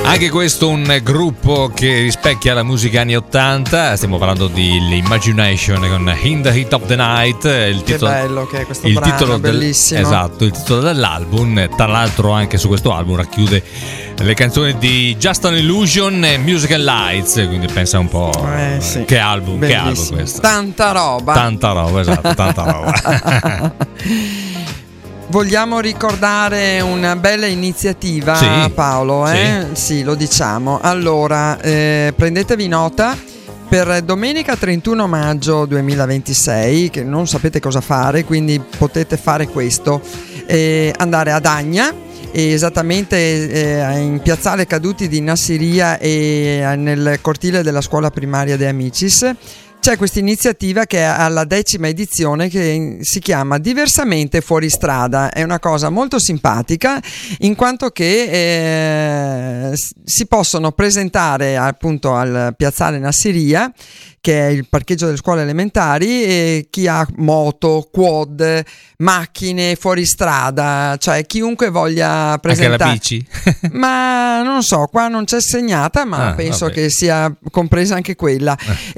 Anche questo un gruppo che rispecchia la musica anni 80. Stiamo parlando di Imagination con In the Heat of the Night. Che bello che è questo brano, titolo bellissimo. Esatto, il titolo dell'album. Tra l'altro anche su questo album racchiude le canzoni di Just an Illusion e Musical Lights. Quindi pensa un po' sì. Che album questo. Tanta roba, esatto, tanta roba. Vogliamo ricordare una bella iniziativa, sì, Paolo? Sì, lo diciamo. Allora, prendetevi nota. Per domenica 31 maggio 2026, che non sapete cosa fare, quindi potete fare questo, andare ad Agna, esattamente in piazzale Caduti di Nassiria e nel cortile della scuola primaria De Amicis. C'è questa iniziativa che è alla 10ª edizione, che si chiama Diversamente fuori strada. È una cosa molto simpatica, in quanto che si possono presentare appunto al piazzale Nassiria, che è il parcheggio delle scuole elementari, e chi ha moto, quad, macchine fuori strada, cioè chiunque voglia presentare. Anche la bici? Ma non so, qua non c'è segnata, ma penso che sia compresa anche quella.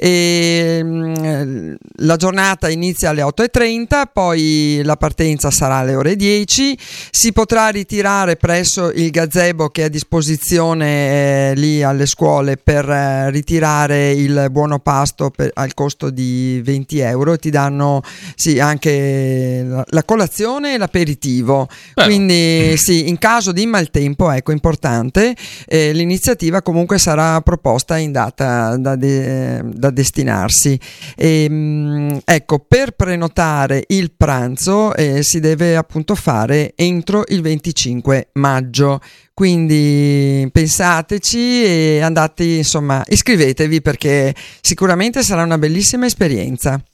La giornata inizia alle 8:30, poi la partenza sarà alle ore 10. Si potrà ritirare presso il gazebo che è a disposizione lì alle scuole per ritirare il buono pasto al costo di 20 euro. Ti danno anche la colazione e l'aperitivo. Quindi sì, in caso di maltempo, ecco, importante, l'iniziativa comunque sarà proposta in data da destinarsi. Ecco, per prenotare il pranzo si deve appunto fare entro il 25 maggio. Quindi pensateci e andate, insomma, iscrivetevi, perché sicuramente sarà una bellissima esperienza.